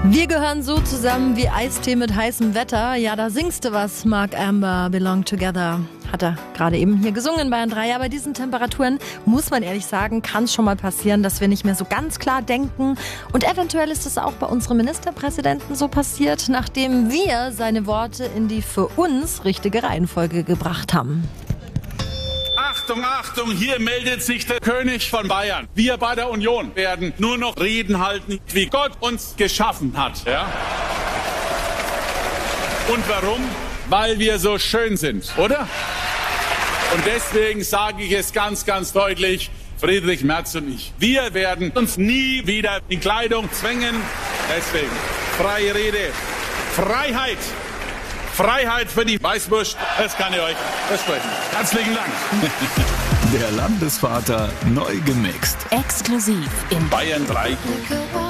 Wir gehören so zusammen wie Eistee mit heißem Wetter. Ja, da singst du was, Mark Amber, Belong Together. Hat er gerade eben hier gesungen in Bayern 3. Ja, bei diesen Temperaturen, muss man ehrlich sagen, kann es schon mal passieren, dass wir nicht mehr so ganz klar denken. Und eventuell ist es auch bei unserem Ministerpräsidenten so passiert, nachdem wir seine Worte in die für uns richtige Reihenfolge gebracht haben. Achtung, Achtung, hier meldet sich der König von Bayern. Wir bei der Union werden nur noch Reden halten, wie Gott uns geschaffen hat. Ja? Und warum? Weil wir so schön sind, oder? Und deswegen sage ich es ganz, ganz deutlich, Friedrich Merz und ich, wir werden uns nie wieder in Kleidung zwängen. Deswegen freie Rede, Freiheit. Freiheit für die Weißwurst, das kann ich euch versprechen. Herzlichen Dank. Der Landesvater neu gemixt. Exklusiv in Bayern 3.